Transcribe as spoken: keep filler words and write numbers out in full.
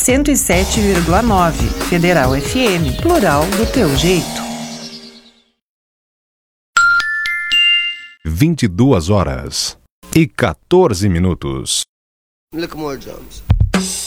cento e sete vírgula nove. Federal F M, plural do teu jeito. vinte e duas horas e quatorze minutos. Look more drums.